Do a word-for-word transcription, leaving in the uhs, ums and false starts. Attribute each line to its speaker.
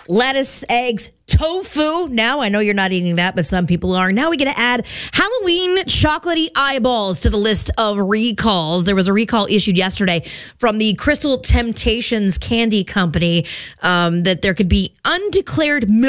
Speaker 1: lettuce, eggs, tofu. Now, I know you're not eating that, but some people are. Now we get to add Halloween chocolatey eyeballs to the list of recalls. There was a recall issued yesterday from the Crystal Temptations Candy Company um, that there could be undeclared milk